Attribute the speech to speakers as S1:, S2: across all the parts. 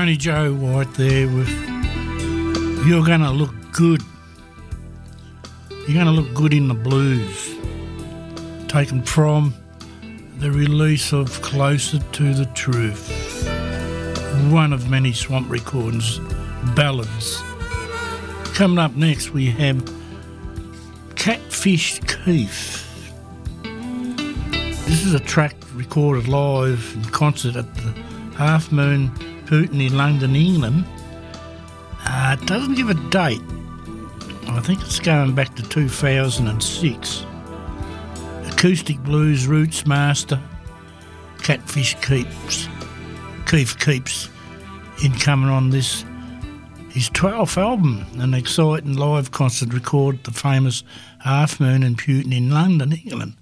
S1: Tony Joe White there with You're Gonna Look Good. You're Gonna Look Good in the Blues. Taken from the release of Closer to the Truth. One of many Swamp Recordings ballads. Coming up next we have Catfish Keith. This is a track recorded live in concert at the Half Moon Putin in London, England. It doesn't give a date. I think it's going back to 2006. Acoustic blues roots master Catfish Keith keeps in coming on this, his 12th album, an exciting live concert recorded at the famous Half Moon in Putin in London, England.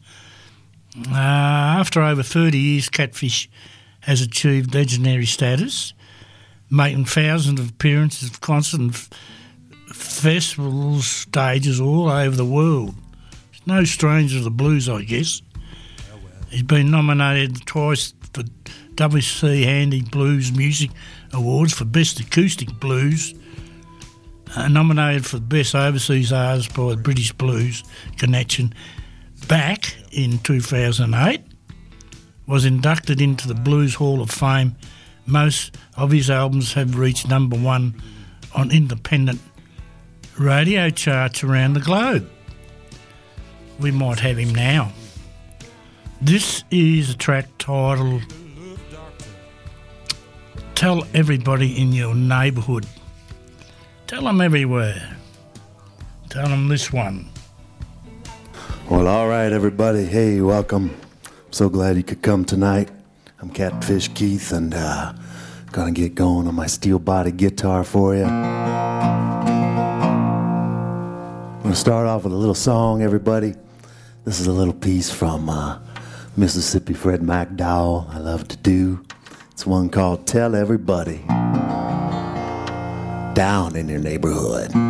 S1: After over 30 years, Catfish has achieved legendary status, making thousands of appearances of concert and festival stages all over the world. He's no stranger to the blues, I guess. He's been nominated twice for WC Handy Blues Music Awards for Best Acoustic Blues, nominated for Best Overseas Artist by the British Blues Connection back in 2008, was inducted into the Blues Hall of Fame. Most of his albums have reached number one on independent radio charts around the globe. We might have him now. This is a track titled Tell Everybody in Your Neighbourhood. Tell them everywhere. Tell them this one.
S2: Well, all right, everybody. Hey, welcome. So glad you could come tonight. I'm Catfish Keith, and gonna get going on my steel body guitar for you. I'm gonna start off with a little song, everybody. This is a little piece from Mississippi Fred McDowell I love to do. It's one called Tell Everybody Down in Your Neighborhood.